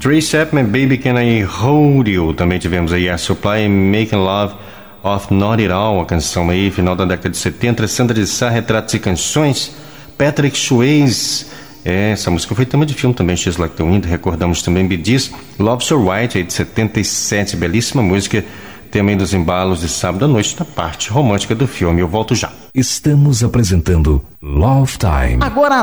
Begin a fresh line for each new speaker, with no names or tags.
Trace Chapman, Baby Can I Hold You. Também tivemos aí a Supply, Making Love of Not It All, a canção aí, final da década de 70. Sandra de Sá, Retratos e Canções. Patrick Swayze, essa música foi tema de filme também, She's Like the Wind. Recordamos também Bee Gees, Love So White, aí de 77, belíssima música, tema aí dos embalos de sábado à noite, na parte romântica do filme. Eu volto já.
Estamos apresentando Love Time.
Agora